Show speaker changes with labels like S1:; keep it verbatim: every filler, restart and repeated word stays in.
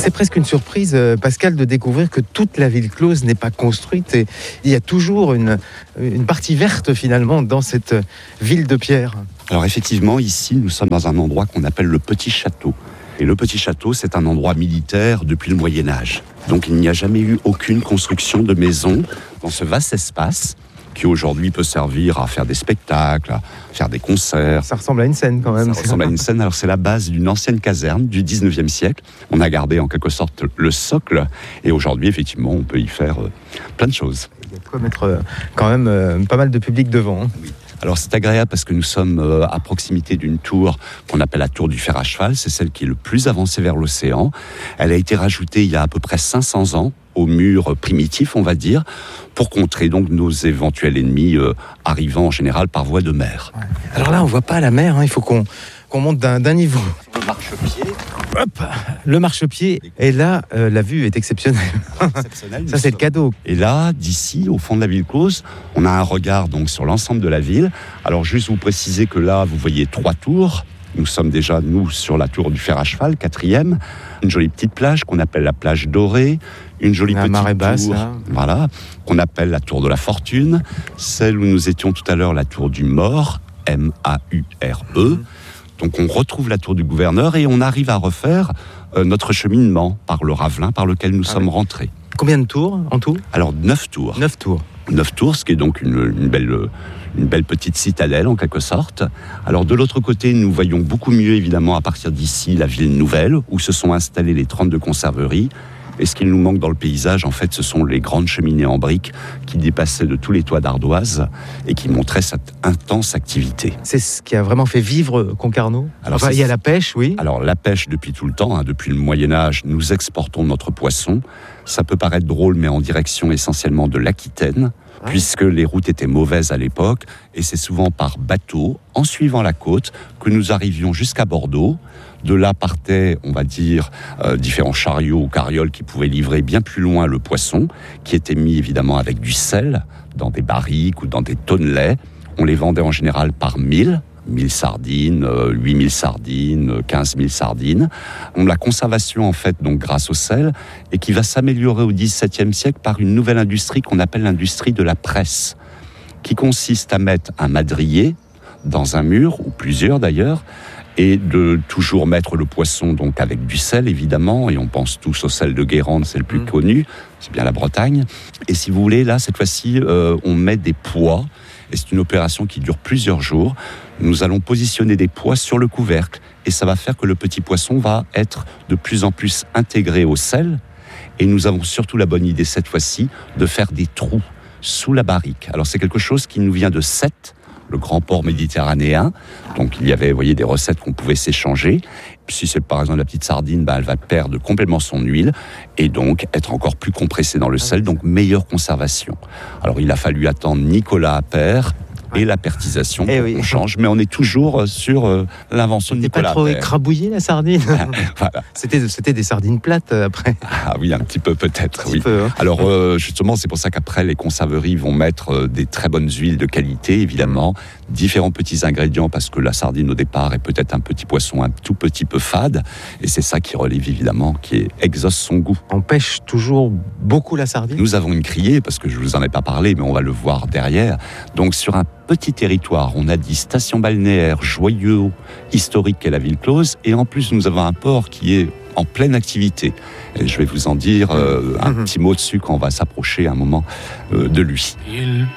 S1: C'est presque une surprise, Pascal, de découvrir que toute la ville close n'est pas construite et il y a toujours une, une partie verte finalement dans cette ville de pierre.
S2: Alors effectivement, ici, nous sommes dans un endroit qu'on appelle le Petit Château. Et le Petit Château, c'est un endroit militaire depuis le Moyen-Âge. Donc il n'y a jamais eu aucune construction de maison dans ce vaste espace qui aujourd'hui peut servir à faire des spectacles, à faire des concerts.
S1: Ça ressemble à une scène quand même.
S2: Ça ressemble à une scène. Alors c'est la base d'une ancienne caserne du dix-neuvième siècle. On a gardé en quelque sorte le socle. Et aujourd'hui, effectivement, on peut y faire euh, plein de choses.
S1: Il y a de quoi mettre euh, quand même euh, pas mal de public devant. Hein.
S2: Oui. Alors c'est agréable parce que nous sommes euh, à proximité d'une tour qu'on appelle la tour du fer à cheval. C'est celle qui est le plus avancée vers l'océan. Elle a été rajoutée il y a à peu près cinq cents ans au mur primitif, on va dire, pour contrer donc nos éventuels ennemis euh, arrivant en général par voie de mer.
S1: Ouais. Alors là, on voit pas la mer, hein. Il faut qu'on, qu'on monte d'un, d'un niveau.
S2: Le marchepied.
S1: Hop, le marchepied. Et là, euh, la vue est exceptionnelle.
S2: exceptionnelle
S1: Ça, c'est le cadeau.
S2: Et là, d'ici, au fond de la ville close, on a un regard donc sur l'ensemble de la ville. Alors, juste vous préciser que là, vous voyez trois tours. Nous sommes déjà, nous, sur la tour du fer à cheval, quatrième. Une jolie petite plage qu'on appelle la plage dorée. Une jolie
S1: la
S2: petite
S1: marée basse,
S2: tour,
S1: là.
S2: Voilà, qu'on appelle la tour de la fortune. Celle où nous étions tout à l'heure, la tour du mort, M A U R E. Donc on retrouve la tour du gouverneur et on arrive à refaire euh, notre cheminement par le Ravelin par lequel nous ah sommes oui. rentrés.
S1: Combien de tours en tout ?
S2: Alors neuf tours.
S1: Neuf tours.
S2: Neuf tours, ce qui est donc une, une, belle, une belle petite citadelle en quelque sorte. Alors de l'autre côté, nous voyons beaucoup mieux évidemment à partir d'ici la ville nouvelle où se sont installées les trente-deux conserveries. Et ce qu'il nous manque dans le paysage, en fait, ce sont les grandes cheminées en briques qui dépassaient de tous les toits d'ardoise et qui montraient cette intense activité.
S1: C'est ce qui a vraiment fait vivre Concarneau.
S2: Alors,
S1: enfin, il y a la pêche, oui.
S2: Alors, la pêche depuis tout le temps, hein, depuis le Moyen-Âge, nous exportons notre poisson. Ça peut paraître drôle, mais en direction essentiellement de l'Aquitaine, ah. puisque les routes étaient mauvaises à l'époque. Et c'est souvent par bateau, en suivant la côte, que nous arrivions jusqu'à Bordeaux. De là partaient, on va dire, euh, différents chariots ou carrioles qui pouvaient livrer bien plus loin le poisson, qui était mis évidemment avec du sel, dans des barriques ou dans des tonnelets. On les vendait en général par mille, mille sardines, euh, huit mille sardines, quinze mille sardines. On a la conservation, en fait, donc grâce au sel, et qui va s'améliorer au dix-septième siècle par une nouvelle industrie qu'on appelle l'industrie de la presse, qui consiste à mettre un madrier dans un mur, ou plusieurs d'ailleurs, et de toujours mettre le poisson donc avec du sel évidemment, et on pense tous au sel de Guérande, c'est le plus mmh. connu, c'est bien la Bretagne. Et si vous voulez, là cette fois-ci, euh, on met des pois, et c'est une opération qui dure plusieurs jours. Nous allons positionner des pois sur le couvercle, et ça va faire que le petit poisson va être de plus en plus intégré au sel, et nous avons surtout la bonne idée cette fois-ci de faire des trous sous la barrique. Alors c'est quelque chose qui nous vient de Sète, le grand port méditerranéen. Donc il y avait, vous voyez, des recettes qu'on pouvait s'échanger. Si c'est par exemple la petite sardine, bah, elle va perdre complètement son huile et donc être encore plus compressée dans le sel, donc meilleure conservation. Alors il a fallu attendre Nicolas Appert et la pertisation, eh oui. on change, mais on est toujours sur euh, l'invention de Nicolas Appert.
S1: Pas trop écrabouillé la sardine.
S2: Voilà.
S1: C'était, c'était des sardines plates euh, après.
S2: Ah oui, un petit peu peut-être.
S1: Un
S2: oui.
S1: peu, hein.
S2: Alors euh, justement, c'est pour ça qu'après les conserveries vont mettre euh, des très bonnes huiles de qualité, évidemment, différents petits ingrédients parce que la sardine au départ est peut-être un petit poisson un tout petit peu fade, et c'est ça qui relève évidemment, qui exauce son goût.
S1: On pêche toujours beaucoup la sardine.
S2: Nous avons une criée parce que je vous en ai pas parlé, mais on va le voir derrière. Donc sur un petit territoire, on a dit station balnéaire, joyeux, historique qu'est la ville close, et en plus nous avons un port qui est en pleine activité. Et je vais vous en dire euh, un mmh. petit mot dessus quand on va s'approcher un moment euh, de lui.